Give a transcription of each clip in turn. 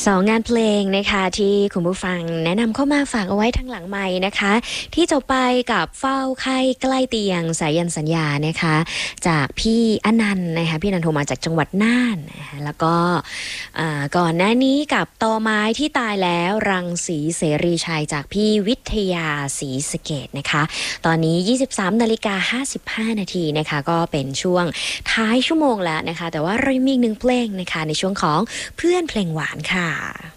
สองงานเพลงนะคะที่คุณผู้ฟังแนะนำเข้ามาฝากเอาไว้ทางหลังไมค์นะคะที่จะไปกับเฝ้าไข้ใกล้เตียงสายันสัญญานะคะจากพี่อนันต์นะคะพี่อนันต์โทรมาจากจังหวัดน่านนะคะแล้วก็ก่อนหน้านี้กับตอไม้ที่ตายแล้วรังสีเสรีชัยจากพี่วิทยาศรีสะเกษนะคะตอนนี้ 23:55 นาทีนะคะก็เป็นช่วงท้ายชั่วโมงแล้วนะคะแต่ว่าเรามีอีกหนึ่งเพลงนะคะในช่วงของเพื่อนเพลงหวานค่ะ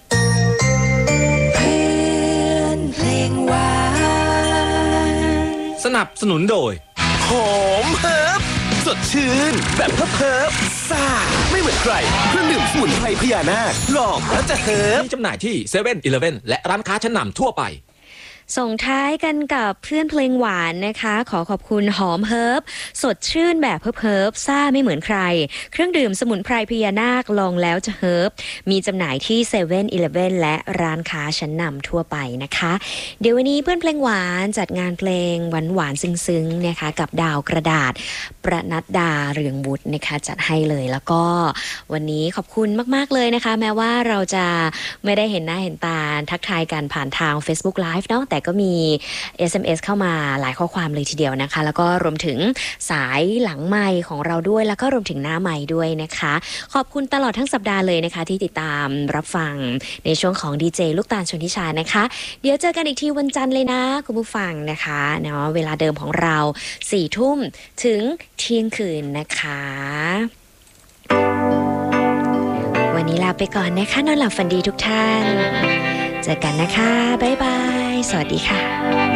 เพื่อนเพลงหวานสนับสนุนโดยหอมเฮิร์บสดชื่นแบบเฮิร์บซ่าไม่เหมือนใครเครื่องดื่มสมุนไพรพญานาคลองแล้วจะเฮิร์บมีจำหน่ายที่เซเว่นอีเลฟเว่นและร้านค้าชั้นนำทั่วไปส่งท้ายกันกับเพื่อนเพลงหวานนะคะขอขอบคุณหอมเฮิร์บสดชื่นแบบเฮิร์บซ่าไม่เหมือนใครเครื่องดื่มสมุนไพรพญานาคลองแล้วจะเฮิร์บมีจำหน่ายที่เซเว่นอีเลฟเว่นและร้านค้าชั้นนำทั่วไปนะคะเดี๋ยววันนี้เพื่อนเพลงหวานจัดงานเพลงหวานหวานซึ้งๆนะคะกับดาวกระดาษประนัดดาเรืองบุตรนะคะจัดให้เลยแล้วก็วันนี้ขอบคุณมากๆเลยนะคะแม้ว่าเราจะไม่ได้เห็นหน้าเห็นตาทักทายกันผ่านทาง Facebook Live เนาะแต่ก็มี SMS เข้ามาหลายข้อความเลยทีเดียวนะคะแล้วก็รวมถึงสายหลังไมค์ของเราด้วยแล้วก็รวมถึงหน้าไมค์ด้วยนะคะขอบคุณตลอดทั้งสัปดาห์เลยนะคะที่ติดตามรับฟังในช่วงของดีเจลูกตาลชนทิชานะคะเดี๋ยวเจอกันอีกทีวันจันทร์เลยนะคุณผู้ฟังนะคะเนาะเวลาเดิมของเรา 4 ทุ่มถึงเที่ยงคืนนะคะวันนี้ลาไปก่อนนะคะนอนหลับฝันดีทุกท่านเจอกันนะคะบ๊ายบายสวัสดีค่ะ